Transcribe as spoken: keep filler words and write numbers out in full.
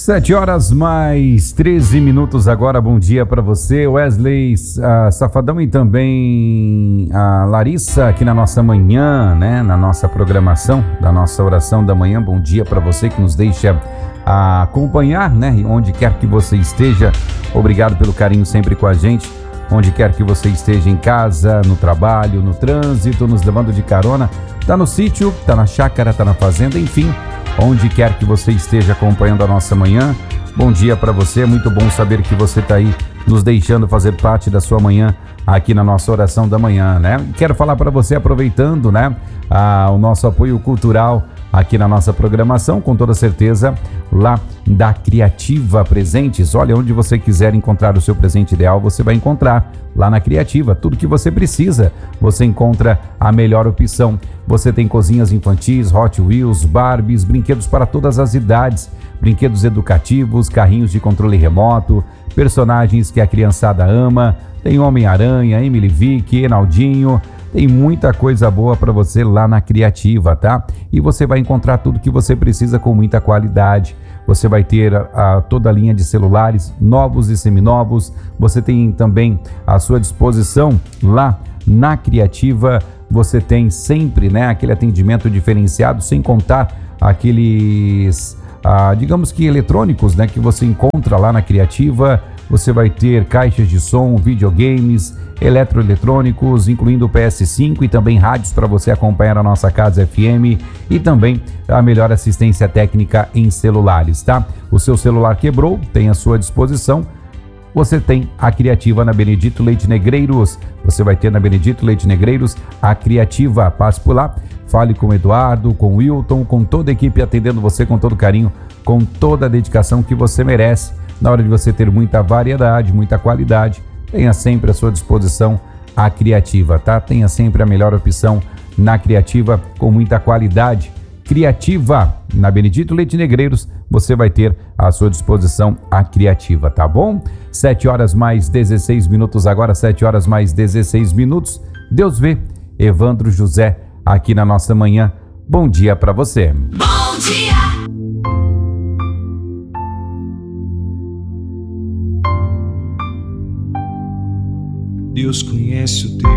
Sete horas mais treze minutos agora, bom dia para você, Wesley uh, Safadão e também a Larissa aqui na nossa manhã, né, na nossa programação, da nossa oração da manhã. Bom dia para você que nos deixa acompanhar, né, onde quer que você esteja. Obrigado pelo carinho sempre com a gente, onde quer que você esteja, em casa, no trabalho, no trânsito, nos levando de carona, tá no sítio, tá na chácara, tá na fazenda, enfim, onde quer que você esteja acompanhando a nossa manhã. Bom dia para você, é muito bom saber que você está aí nos deixando fazer parte da sua manhã aqui na nossa oração da manhã, né? Quero falar para você, aproveitando, né, a, o nosso apoio cultural aqui na nossa programação, com toda certeza, lá da Criativa Presentes. Olha, onde você quiser encontrar o seu presente ideal, você vai encontrar lá na Criativa. Tudo que você precisa, você encontra a melhor opção. Você tem cozinhas infantis, Hot Wheels, Barbies, brinquedos para todas as idades, brinquedos educativos, carrinhos de controle remoto, personagens que a criançada ama. Tem Homem-Aranha, Emily Vick, Enaldinho. Tem muita coisa boa para você lá na Criativa, tá? E você vai encontrar tudo que você precisa com muita qualidade. Você vai ter a, a, toda a linha de celulares, novos e seminovos. Você tem também à sua disposição lá na Criativa. Você tem sempre, né, aquele atendimento diferenciado, sem contar aqueles, ah, digamos que eletrônicos, né, que você encontra lá na Criativa. Você vai ter caixas de som, videogames, eletroeletrônicos, incluindo o P S cinco e também rádios para você acompanhar a nossa Casa F M e também a melhor assistência técnica em celulares, tá? O seu celular quebrou, tem à sua disposição. Você tem a Criativa na Benedito Leite Negreiros. Você vai ter na Benedito Leite Negreiros a Criativa. Passe por lá, fale com o Eduardo, com o Wilton, com toda a equipe atendendo você com todo carinho, com toda a dedicação que você merece. Na hora de você ter muita variedade, muita qualidade, tenha sempre à sua disposição a Criativa, tá? Tenha sempre a melhor opção na Criativa, com muita qualidade. Criativa, na Benedito Leite Negreiros, você vai ter à sua disposição a Criativa, tá bom? Sete horas mais dezesseis minutos agora, sete horas mais dezesseis minutos. Deus vê, Evandro José, aqui na nossa manhã. Bom dia para você. Bom dia! Deus conhece o teu